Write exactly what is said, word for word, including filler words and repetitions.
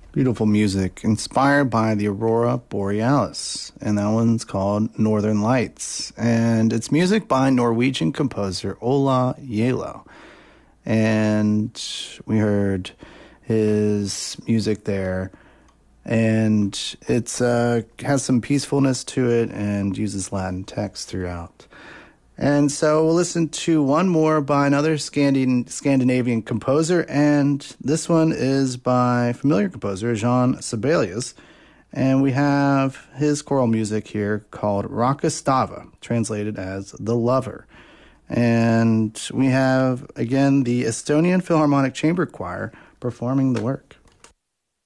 Beautiful music inspired by the Aurora Borealis, and that one's called Northern Lights. And it's music by Norwegian composer Ola Yelo. And we heard his music there, and it's uh, has some peacefulness to it and uses Latin text throughout. And so we'll listen to one more by another Scandin- Scandinavian composer, and this one is by familiar composer Jean Sibelius, and we have his choral music here called Rakastava, translated as The Lover. And we have, again, the Estonian Philharmonic Chamber Choir performing the work.